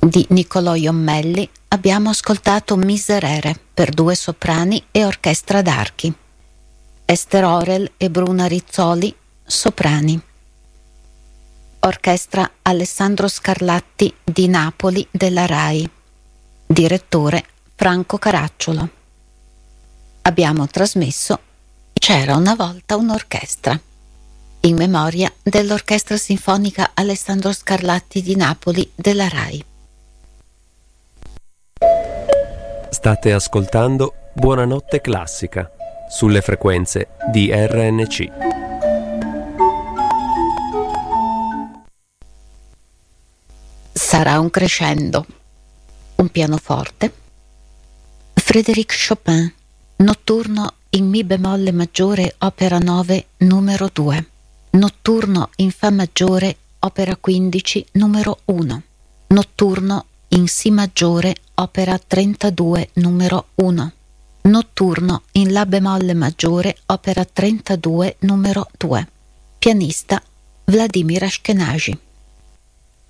Di Niccolò Jommelli abbiamo ascoltato Miserere per 2 soprani e orchestra d'archi. Ester Orel e Bruna Rizzoli, soprani. Orchestra Alessandro Scarlatti di Napoli della RAI. Direttore Franco Caracciolo. Abbiamo trasmesso C'era una volta un'orchestra, in memoria dell'Orchestra Sinfonica Alessandro Scarlatti di Napoli della RAI. State ascoltando Buonanotte Classica sulle frequenze di RNC. Sarà un crescendo, un pianoforte. Frédéric Chopin, notturno in Mi bemolle maggiore, opera 9, numero 2. Notturno in Fa maggiore, opera 15, numero 1. Notturno in Si maggiore, opera 32, numero 1. Notturno in La bemolle maggiore, opera 32, numero 2. Pianista Vladimir Ashkenazy.